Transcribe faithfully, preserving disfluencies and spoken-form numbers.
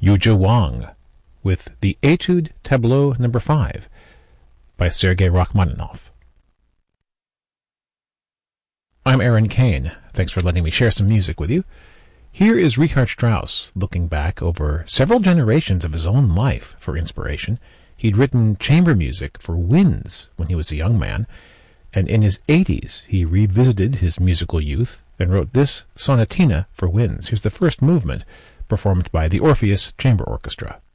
Yuzha Wang with the Etude Tableau number five by Sergei Rachmaninoff. I'm Aaron Kane. Thanks for letting me share some music with you. Here is Richard Strauss looking back over several generations of his own life for inspiration. He'd written chamber music for winds when he was a young man, and in his eighties he revisited his musical youth and wrote this sonatina for winds. Here's the first movement, performed by the Orpheus Chamber Orchestra.